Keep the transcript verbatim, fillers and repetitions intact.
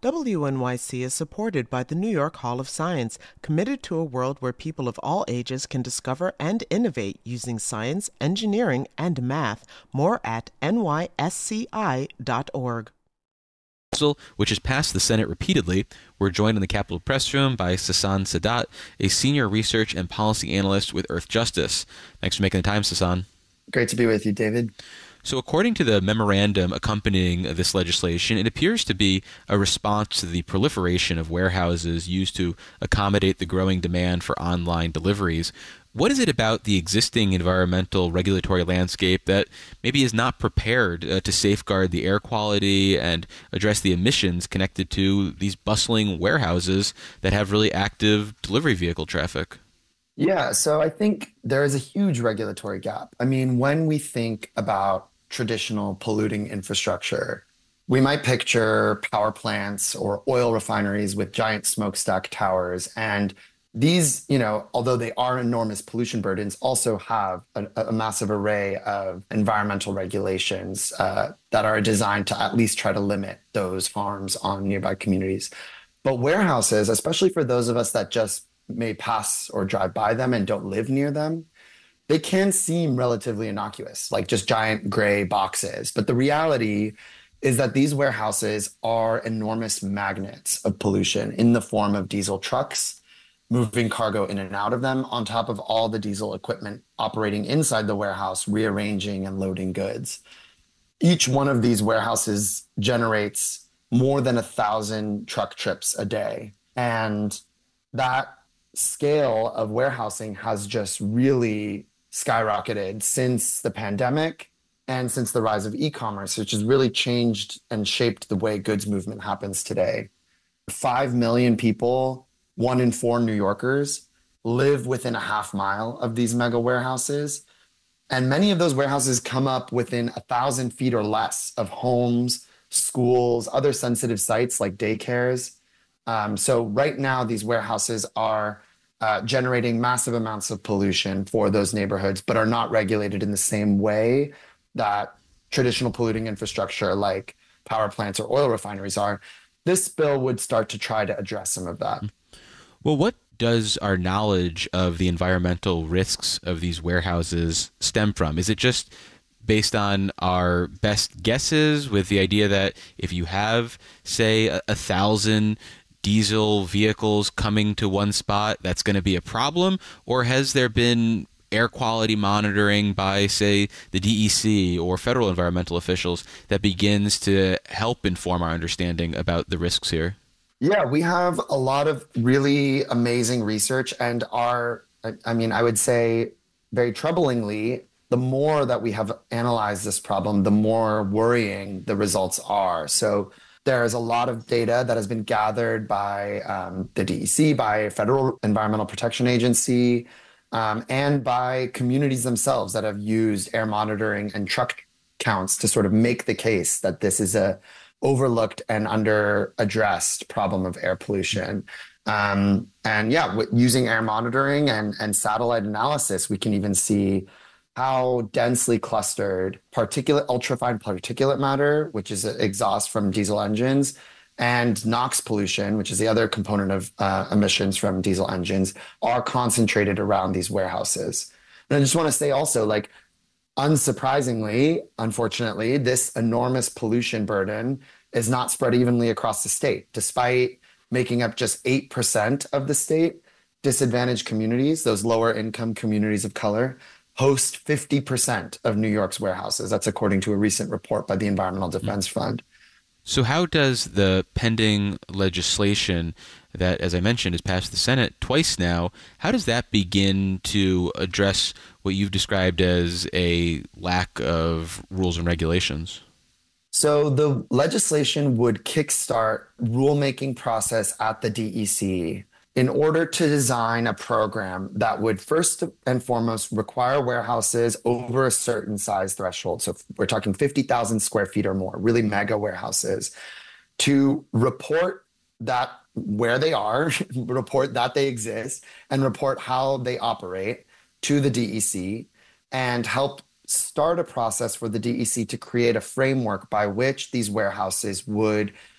W N Y C is supported by the New York Hall of Science, committed to a world where people of all ages can discover and innovate using science, engineering, and math. More at N Y S C I dot org. Which has passed the Senate repeatedly. We're joined in the Capitol Press Room by Sasan Sadat, a senior research and policy analyst with Earth Justice. Thanks for making the time, Sasan. Great to be with you, David. So according to the memorandum accompanying this legislation, it appears to be a response to the proliferation of warehouses used to accommodate the growing demand for online deliveries. What is it about the existing environmental regulatory landscape that maybe is not prepared uh, to safeguard the air quality and address the emissions connected to these bustling warehouses that have really active delivery vehicle traffic? Yeah, so I think there is a huge regulatory gap. I mean, when we think about traditional polluting infrastructure, we might picture power plants or oil refineries with giant smokestack towers. And these, you know, although they are enormous pollution burdens, also have a, a massive array of environmental regulations uh, that are designed to at least try to limit those harms on nearby communities. But warehouses, especially for those of us that just may pass or drive by them and don't live near them, they can seem relatively innocuous, like just giant gray boxes. But the reality is that these warehouses are enormous magnets of pollution in the form of diesel trucks, moving cargo in and out of them, on top of all the diesel equipment operating inside the warehouse, rearranging and loading goods. Each one of these warehouses generates more than a thousand truck trips a day. And that scale of warehousing has just really skyrocketed since the pandemic and since the rise of e-commerce, which has really changed and shaped the way goods movement happens today. Five million people, one in four New Yorkers, live within a half mile of these mega warehouses. And many of those warehouses come up within a thousand feet or less of homes, schools, other sensitive sites like daycares. Um, so right now, these warehouses are uh, generating massive amounts of pollution for those neighborhoods, but are not regulated in the same way that traditional polluting infrastructure like power plants or oil refineries are. This bill would start to try to address some of that. Well, what does our knowledge of the environmental risks of these warehouses stem from? Is it just based on our best guesses with the idea that if you have, say, a, a thousand diesel vehicles coming to one spot, that's going to be a problem? Or has there been air quality monitoring by, say, the D E C or federal environmental officials that begins to help inform our understanding about the risks here? Yeah, we have a lot of really amazing research, and our, I mean, I would say very troublingly, the more that we have analyzed this problem, the more worrying the results are. So there's a lot of data that has been gathered by um, the D E C, by Federal Environmental Protection Agency, um, and by communities themselves that have used air monitoring and truck counts to sort of make the case that this is a overlooked and under-addressed problem of air pollution. Um, and yeah, w- using air monitoring and, and satellite analysis, we can even see how densely clustered particulate, ultrafine particulate matter, which is exhaust from diesel engines, and NOx pollution, which is the other component of uh, emissions from diesel engines, are concentrated around these warehouses. And I just want to say also, like, unsurprisingly, unfortunately, this enormous pollution burden is not spread evenly across the state. Despite making up just eight percent of the state, disadvantaged communities, those lower income communities of color, host fifty percent of New York's warehouses. That's according to a recent report by the Environmental Defense Fund. So how does the pending legislation that, as I mentioned, has passed the Senate twice now, how does that begin to address what you've described as a lack of rules and regulations? So the legislation would kickstart rulemaking process at the D E C in order to design a program that would first and foremost require warehouses over a certain size threshold. So we're talking fifty thousand square feet or more, really mega warehouses, to report that where they are, report that they exist, and report how they operate to the D E C, and help start a process for the D E C to create a framework by which these warehouses would